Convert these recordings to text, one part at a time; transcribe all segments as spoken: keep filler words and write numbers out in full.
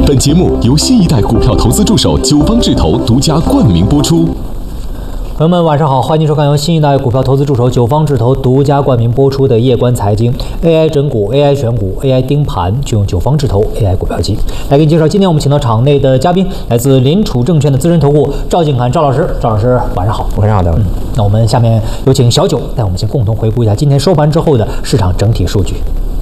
本节目由新一代股票投资助手九方智投独家冠名播出。 朋友们，晚上好，欢迎收看由新一代股票投资助手九方智投独家冠名播出的夜观财经 A I 整股、A I 选股、A I 盯盘，就用九方智投 A I 股票机来给你介绍。今天我们请到场内的嘉宾，来自联储证券的资深投顾赵敬涵赵老师。赵老师，晚上好。 晚上好的。 嗯，那我们下面有请小九带我们先共同回顾一下今天收盘之后的市场整体数据。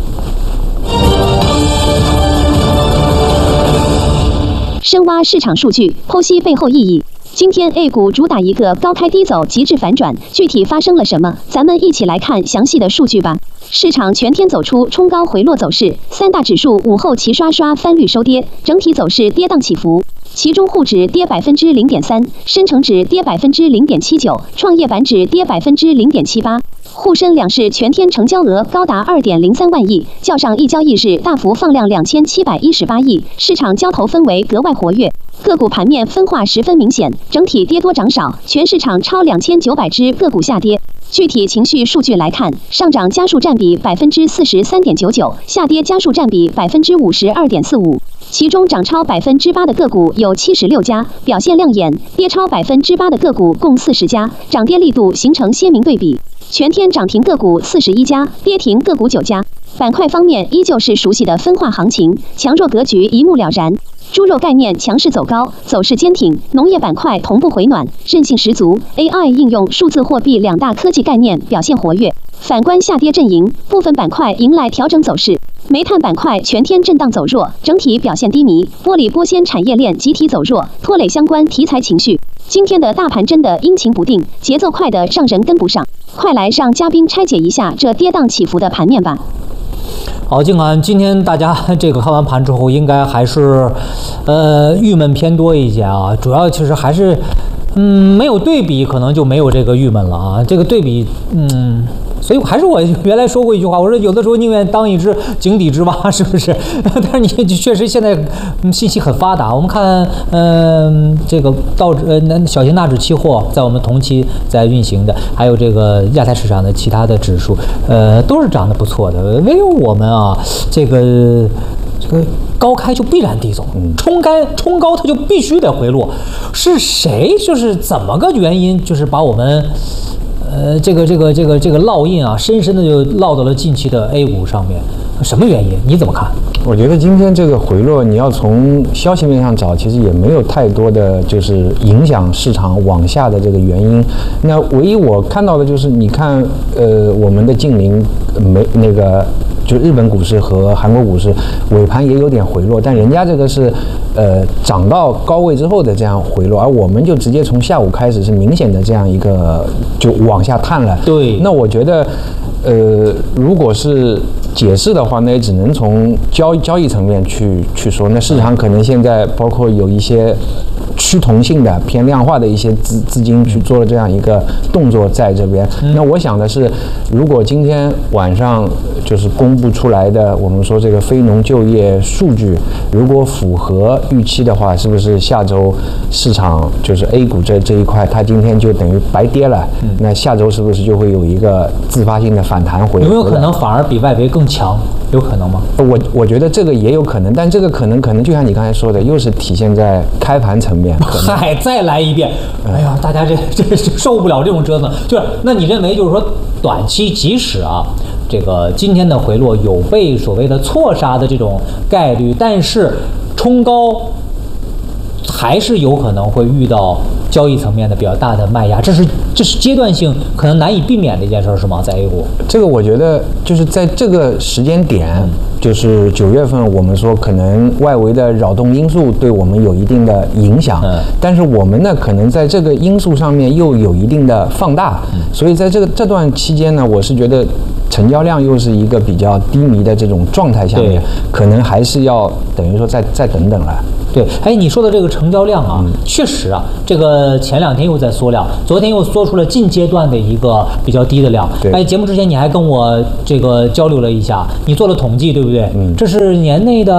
深挖市场数据，剖析背后意义。今天 A 股主打一个高开低走，极致反转，具体发生了什么？咱们一起来看详细的数据吧。市场全天走出冲高回落走势，三大指数午后齐刷刷翻绿收跌，整体走势跌宕起伏。其中沪指跌百分之零点三，深成指跌百分之零点七九，创业板指跌百分之零点七八。沪深两市全天成交额高达二点零三万亿，较上一交易日大幅放量两千七百一十八亿，市场交投氛围格外活跃。个股盘面分化十分明显，整体跌多涨少，全市场超两千九百只个股下跌。具体情绪数据来看，上涨家数占比百分之四十三点九九，下跌家数占比百分之五十二点四五。其中涨超百分之八的个股有七十六家，表现亮眼；跌超百分之八的个股共四十家，涨跌力度形成鲜明对比。全天涨停个股四十一家，跌停个股九家。板块方面依旧是熟悉的分化行情，强弱格局一目了然。猪肉概念强势走高，走势坚挺；农业板块同步回暖，韧性十足。A I 应用、数字货币两大科技概念表现活跃。反观下跌阵营，部分板块迎来调整走势。煤炭板块全天震荡走弱，整体表现低迷。玻璃玻纤产业链集体走弱，拖累相关题材情绪。今天的大盘真的阴晴不定，节奏快的让人跟不上。快来让嘉宾拆解一下这跌宕起伏的盘面吧。 好，静涵，今天大家这个看完盘之后，应该还是，呃，郁闷偏多一些啊。主要其实还是，嗯，没有对比，可能就没有这个郁闷了啊。这个对比，嗯。所以还是我原来说过一句话，我说有的时候宁愿当一只井底之蛙，是不是？但是你确实现在信息很发达，我们看，嗯、呃，这个道呃小型纳指期货在我们同期在运行的，还有这个亚太市场的其他的指数，呃，都是涨得不错的。唯有我们啊，这个这个高开就必然低走，冲开冲高它就必须得回落。是谁？就是怎么个原因？就是把我们。呃，这个这个这个这个烙印啊，深深的就烙到了近期的 A 股上面。什么原因？你怎么看？ 我觉得今天这个回落，你要从消息面上找，其实也没有太多的就是影响市场往下的这个原因。那唯一我看到的就是，你看，呃，我们的近邻没那个。就日本股市和韩国股市尾盘也有点回落，但人家这个是，呃，涨到高位之后的这样回落，而我们就直接从下午开始是明显的这样一个就往下探了。 对， 那我觉得，呃，如果是解释的话，那也只能从交交易层面去去说。那市场可能现在包括有一些趋同性的偏量化的一些资资金去做了这样一个动作在这边。嗯、那我想的是，如果今天晚上就是公布出来的，我们说这个非农就业数据如果符合预期的话，是不是下周市场就是 A 股这这一块，它今天就等于白跌了？嗯、那下周是不是就会有一个自发性的反弹回来？ 有没有可能反而比外围更强？有可能吗？ 我我觉得这个也有可能，但这个可能可能就像你刚才说的，又是体现在开盘层面。 嗨，再来一遍！哎呀，大家这这受不了这种折腾。就是那你认为就是说，短期即使啊，这个今天的回落有被所谓的错杀的这种概率，但是冲高还是有可能会遇到交易层面的比较大的卖压，这是这是阶段性可能难以避免的一件事，是吗？在 A 股， 这个我觉得就是在这个时间点，嗯、就是九月份，我们说可能外围的扰动因素对我们有一定的影响，嗯、但是我们呢，可能在这个因素上面又有一定的放大，嗯、所以在这个这段期间呢，我是觉得成交量又是一个比较低迷的这种状态下面，可能还是要等于说再再等等了。 对，哎，你说的这个成交量啊，嗯、确实啊，这个前两天又在缩量，昨天又缩出了近阶段的一个比较低的量。哎，节目之前你还跟我这个交流了一下，你做了统计，对不对？嗯，这是年内的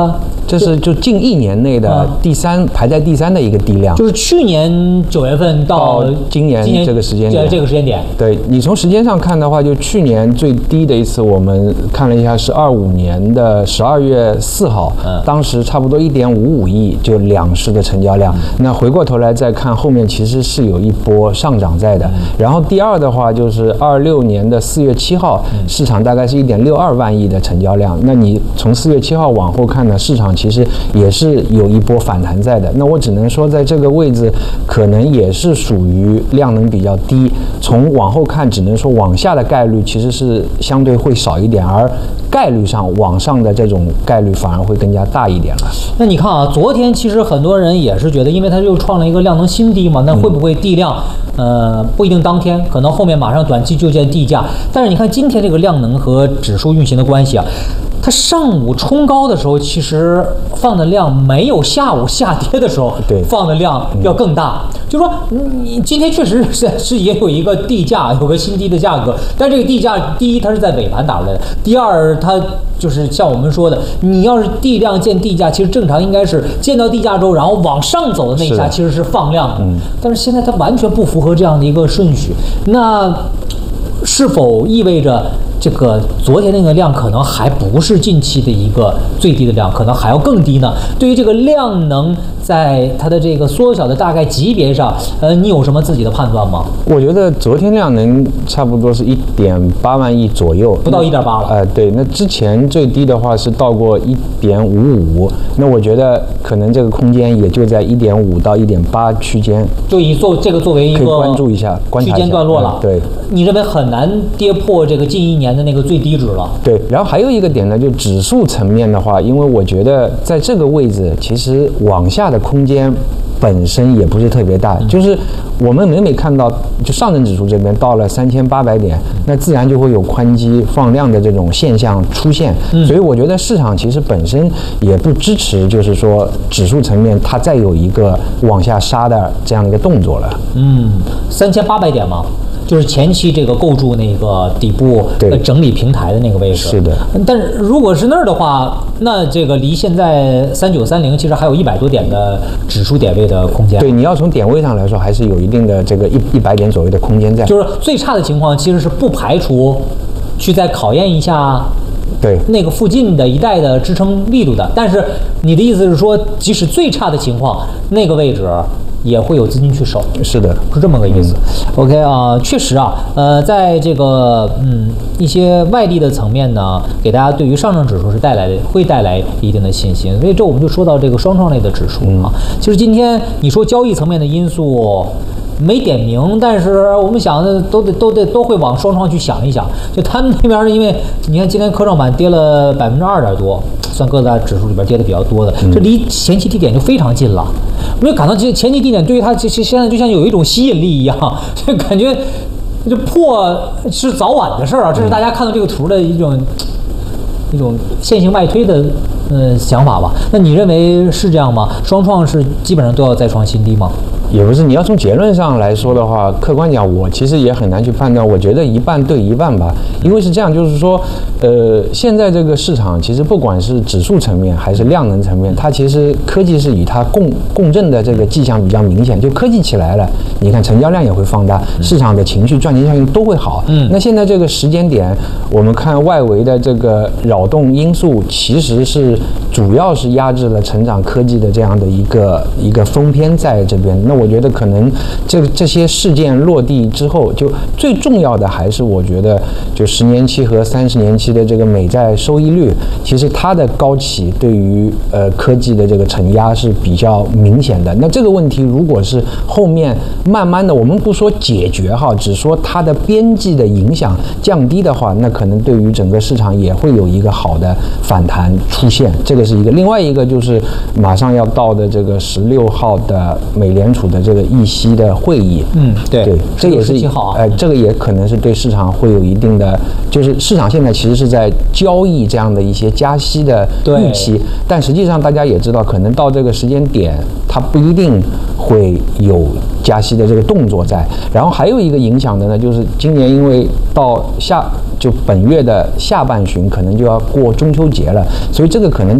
这是就近一年内的第三、嗯、排在第三的一个低量， 就是去年九月份到今年这个时间点， 这个时间点， 对你从时间上看的话，就去年最低的一次，我们看了一下是二五年的十二月四号，嗯，当时差不多一点五五亿就两市的成交量。嗯、那回过头来再看后面，其实是有一波上涨在的。嗯、然后第二的话就是二六年的四月七号，嗯、市场大概是一点六二万亿的成交量。那你从四月七号往后看呢，市场其实也是有一波反弹在的。那我只能说，在这个位置可能也是属于量能比较低。从往后看，只能说往下的概率其实是相对会少一点，而概率上往上的这种概率反而会更加大一点了。 那你看啊，昨天其实很多人也是觉得，因为它又创了一个量能新低嘛，那会不会地量？呃，不一定当天，可能后面马上短期就见地价。但是你看今天这个量能和指数运行的关系啊。它上午冲高的时候，其实放的量没有下午下跌的时候放的量要更大。嗯、就是说，你今天确实是是也有一个地价，有个新低的价格，但这个地价，第一它是在尾盘打出来的，第二它就是像我们说的，你要是地量见地价，其实正常应该是见到地价之后，然后往上走的那一下其实是放量的，嗯、但是现在它完全不符合这样的一个顺序，那是否意味着？这个昨天那个量可能还不是近期的一个最低的量，可能还要更低呢。对于这个量能在它的这个缩小的大概级别上，呃，你有什么自己的判断吗？ 我觉得昨天量能差不多是一点八万亿左右， 不到一点八了。 呃，对，那之前最低的话是到过一点五五，那我觉得可能这个空间也就在一点五到一点八区间， 就以做这个作为一个关注一下观察一下区间段落了。 嗯、对， 你认为很难跌破这个近一年的那个最低值了？ 对，然后还有一个点呢，就指数层面的话，因为我觉得在这个位置，其实往下的空间本身也不是特别大，嗯、就是我们每每看到，就上证指数这边到了三千八百点，那自然就会有宽基放量的这种现象出现，嗯、所以我觉得市场其实本身也不支持，就是说指数层面它再有一个往下杀的这样的一个动作了。 嗯，三千八百点吗？就是前期这个构筑那个底部的整理平台的那个位置， 是的。 但是如果是那儿的话，那这个离现在三九三零其实还有一百多点的指数点位的空间。 对，你要从点位上来说，还是有一定的这个一一百点左右的空间在。 就是最差的情况，其实是不排除去再考验一下。 对， 那个附近的一带的支撑力度的。但是你的意思是说，即使最差的情况，那个位置也会有资金去守。 是的， 是这么个意思。嗯、OK 啊，确实啊，呃，在这个嗯一些外力的层面呢，给大家对于上证指数是带来的会带来一定的信心。所以这我们就说到这个双创类的指数啊。嗯、其实今天你说交易层面的因素。没点名，但是我们想的都得都得都会往双创去想一想。就他们那边，因为你看今天科创板跌了百分之二点多，算各大指数里边跌的比较多的，这离前期低点就非常近了。我就感到这前期低点对于它其实现在就像有一种吸引力一样，就感觉就破是早晚的事儿啊。这是大家看到这个图的一种一种线性外推的呃想法吧。那你认为是这样吗？双创是基本上都要再创新低吗？ 也不是，你要从结论上来说的话，客观讲，我其实也很难去判断。我觉得一半对一半吧，因为是这样，就是说，呃，现在这个市场其实不管是指数层面还是量能层面，它其实科技是以它共共振的这个迹象比较明显。就科技起来了，你看成交量也会放大，市场的情绪、赚钱效应都会好。嗯，那现在这个时间点，我们看外围的这个扰动因素，其实是主要是压制了成长科技的这样的一个一个风偏在这边。那我觉得可能这这些事件落地之后，就最重要的还是我觉得就十年期和三十年期的这个美债收益率，其实它的高企对于呃科技的这个承压是比较明显的。那这个问题如果是后面慢慢的，我们不说解决哈，只说它的边际的影响降低的话，那可能对于整个市场也会有一个好的反弹出现。这个是一个，另外一个就是马上要到的这个十六号的美联储的这个议息的会议， 嗯，对， 对，这也是好， 呃，这个也可能是对市场会有一定的，就是市场现在其实是在交易这样的一些加息的预期，但实际上大家也知道，可能到这个时间点，它不一定会有加息的这个动作在。然后还有一个影响的呢，就是今年因为到下就本月的下半旬可能就要过中秋节了，所以这个可能